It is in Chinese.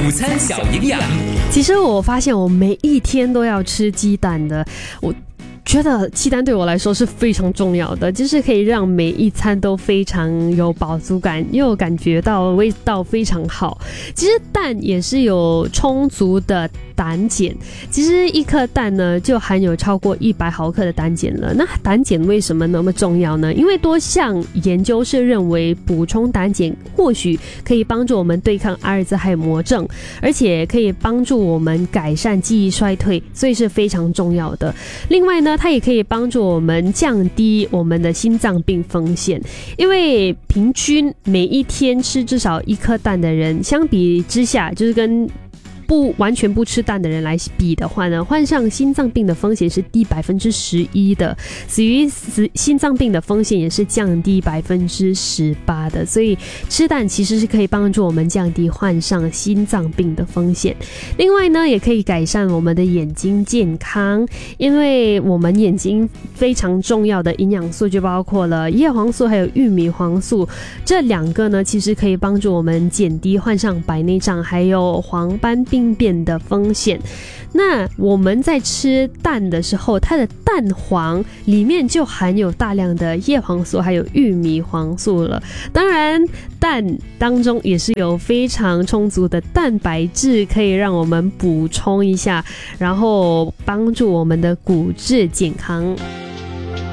午餐小营养。 其实我发现我每一天都要吃鸡蛋的，我觉得鸡蛋对我来说是非常重要的，就是可以让每一餐都非常有饱足感，又感觉到味道非常好。其实蛋也是有充足的胆碱，其实一颗蛋呢就含有超过100毫克的胆碱了。那胆碱为什么那么重要呢？因为多项研究是认为补充胆碱或许可以帮助我们对抗阿尔兹海默症，而且可以帮助我们改善记忆衰退，所以是非常重要的。另外呢，它也可以帮助我们降低我们的心脏病风险，因为平均每一天吃至少1颗蛋的人，相比之下就是跟完全不吃蛋的人来比的话呢，患上心脏病的风险是低11%的，死于心脏病的风险也是降低18%的，所以吃蛋其实是可以帮助我们降低患上心脏病的风险。另外呢，也可以改善我们的眼睛健康，因为我们眼睛非常重要的营养素就包括了叶黄素还有玉米黄素，这两个呢其实可以帮助我们减低患上白内障还有黄斑病变的风险。那我们在吃蛋的时候，它的蛋黄里面就含有大量的叶黄素还有玉米黄素了。当然蛋当中也是有非常充足的蛋白质，可以让我们补充一下，然后帮助我们的骨质健康。